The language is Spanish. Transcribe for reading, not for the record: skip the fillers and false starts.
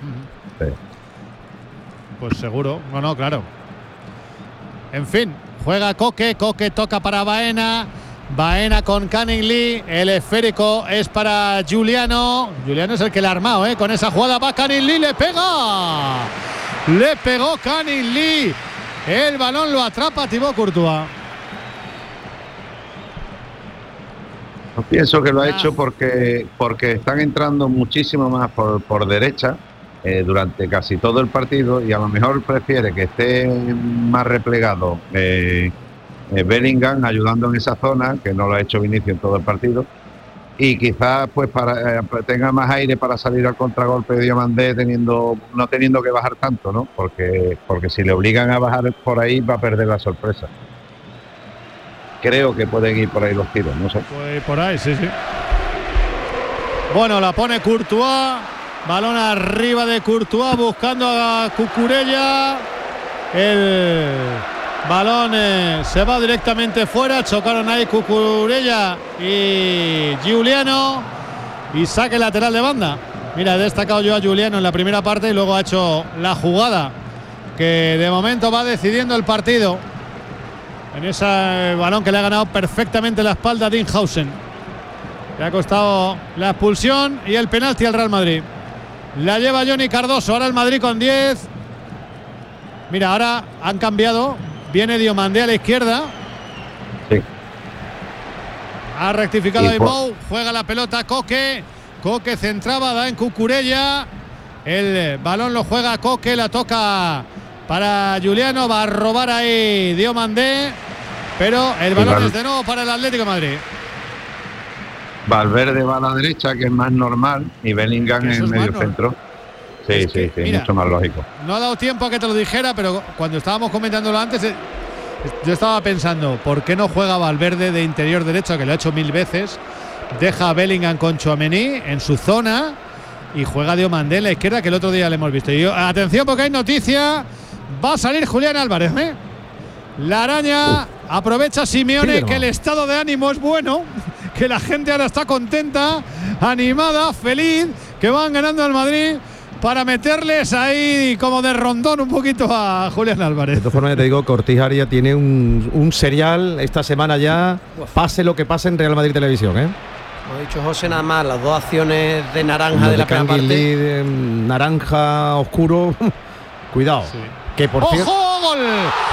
Sí. Pues seguro. No, claro. En fin, juega Koke toca para Baena. Baena con Canning Lee. El esférico es para Giuliano. Giuliano es el que la ha armado, con esa jugada va Canning Lee, le pega. Le pegó Canning Lee. El balón lo atrapa Thibaut Courtois. Yo pienso que lo ha hecho porque están entrando muchísimo más por derecha durante casi todo el partido, y a lo mejor prefiere que esté más replegado Bellingham ayudando en esa zona, que no lo ha hecho Vinicius en todo el partido, y quizás pues tenga más aire para salir al contragolpe de Diomandé no teniendo que bajar tanto, ¿no? Porque si le obligan a bajar por ahí va a perder la sorpresa. Creo que pueden ir por ahí los tiros, no sé. Pues por ahí, sí. Bueno, la pone Courtois. Balón arriba de Courtois buscando a Cucurella. El balón se va directamente fuera. Chocaron ahí Cucurella y Giuliano. Y saque lateral de banda. Mira, he destacado yo a Giuliano en la primera parte y luego ha hecho la jugada que de momento va decidiendo el partido. En ese balón que le ha ganado perfectamente la espalda a Dinhausen. Le ha costado la expulsión y el penalti al Real Madrid. La lleva Johnny Cardoso. Ahora el Madrid con 10. Mira, ahora han cambiado. Viene Diomandé a la izquierda. Sí. Ha rectificado Aimou. Juega la pelota Koke. Koke centraba, da en Cucurella. El balón lo juega Koke. La toca para Giuliano. Va a robar ahí Diomandé. Pero el balón es de nuevo para el Atlético de Madrid. Valverde va a la derecha, que es más normal, y Bellingham en el medio centro. Sí, mira, mucho más lógico. No ha dado tiempo a que te lo dijera, pero cuando estábamos comentándolo antes, yo estaba pensando, ¿por qué no juega Valverde de interior derecho, que lo ha hecho 1000 veces? Deja a Bellingham con Tchouaméni en su zona y juega Diomandé en la izquierda, que el otro día le hemos visto. Y atención, porque hay noticia. Va a salir Julián Álvarez, La araña. Aprovecha Simeone que el estado de ánimo es bueno, que la gente ahora está contenta, animada, feliz, que van ganando al Madrid para meterles ahí como de rondón un poquito a Julián Álvarez. De todas formas, te digo, Cortijar ya tiene un serial esta semana ya, pase lo que pase en Real Madrid Televisión, Como ha dicho José, nada más, las dos acciones de naranja de la primera parte. De naranja oscuro, cuidado. Sí. Que por ¡Ojo! cierto, ¡Gol!